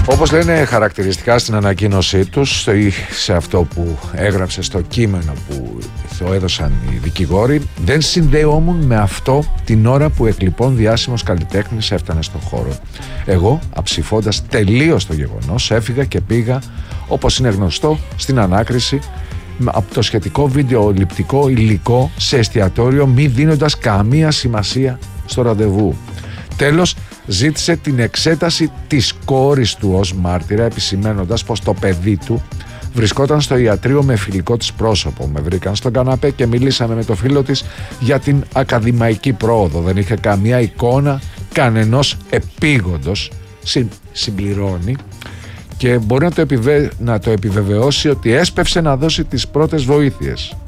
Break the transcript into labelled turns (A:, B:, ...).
A: Όπως λένε χαρακτηριστικά στην ανακοίνωσή τους ή σε αυτό που έγραψε στο κείμενο που το έδωσαν οι δικηγόροι, δεν συνδεόμουν με αυτό την ώρα που εκλειπών διάσημος καλλιτέχνης έφτανε στον χώρο. Εγώ, αψηφώντας τελείως το γεγονός, έφυγα και πήγα, όπως είναι γνωστό, στην ανάκριση από το σχετικό βιντεοληπτικό υλικό σε εστιατόριο, μη δίνοντας καμία σημασία στο ραντεβού. Τέλος, ζήτησε την εξέταση της κόρης του ως μάρτυρα, επισημένοντας πως το παιδί του βρισκόταν στο ιατρείο με φιλικό της πρόσωπο. Με βρήκαν στον καναπέ και μιλήσαμε με το φίλο της για την ακαδημαϊκή πρόοδο. Δεν είχε καμία εικόνα κανενός επίγοντος, συμπληρώνει, και μπορεί να το επιβεβαιώσει ότι έσπευσε να δώσει τις πρώτες βοήθειες.